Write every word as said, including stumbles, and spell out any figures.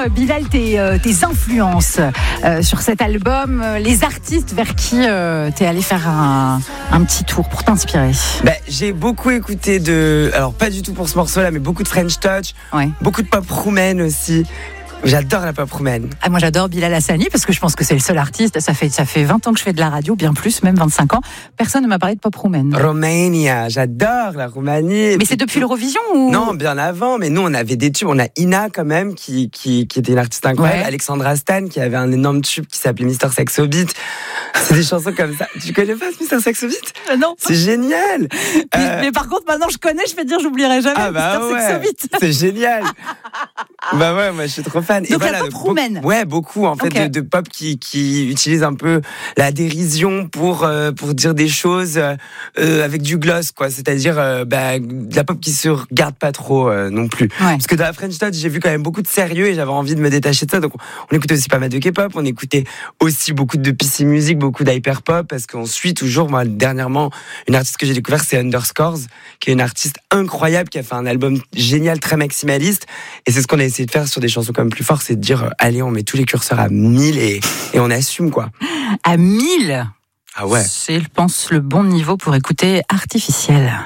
euh, Bilal, tes, euh, tes influences euh, sur cet album, euh, les artistes vers qui euh, t'es allé faire un, un petit tour pour t'inspirer? Bah, j'ai beaucoup écouté de, alors pas du tout pour ce morceau-là, mais beaucoup de French Touch, Ouais. beaucoup de pop roumaine aussi. J'adore la pop roumaine. Ah, moi j'adore Bilal Hassani parce que je pense que c'est le seul artiste. Ça fait, ça fait vingt ans que je fais de la radio, bien plus, même vingt-cinq ans. Personne ne m'a parlé de pop roumaine. Romania, j'adore la Roumanie. Mais c'est depuis l'Eurovision ou... Non, bien avant, mais nous on avait des tubes. On a Ina quand même, qui, qui, qui était une artiste incroyable. Ouais. Alexandra Stan, qui avait un énorme tube qui s'appelait Mister Saxo Beat. C'est des chansons comme ça. Tu connais pas ce Mister Saxo Beat? Euh, Non. C'est génial. Mais, Euh, mais par contre, maintenant je connais, je vais te dire, j'oublierai jamais. Ah bah Mister ouais, Saxo Beat. c'est génial. Bah ouais, moi je suis trop fan. Donc la pop beaucoup- roumaine. Ouais, beaucoup en fait Ok. de, de pop qui qui utilise un peu la dérision pour euh, pour dire des choses euh, euh, avec du gloss quoi. C'est-à-dire euh, bah, de la pop qui se regarde pas trop euh, non plus. Ouais. Parce que dans la French Touch, j'ai vu quand même beaucoup de sérieux et j'avais envie de me détacher de ça. Donc on écoutait aussi pas mal de K-pop, on écoutait aussi beaucoup de P C music, beaucoup d'hyper pop parce qu'on suit toujours. Moi dernièrement, une artiste que j'ai découvert c'est Underscores, qui est une artiste incroyable qui a fait un album génial, très maximaliste. Et c'est ce qu'on a essayé de faire sur des chansons comme Plus fort, c'est de dire euh, allez, on met tous les curseurs à mille et, et on assume quoi. À mille. Ah ouais. C'est, je pense, le bon niveau pour écouter Artificiel.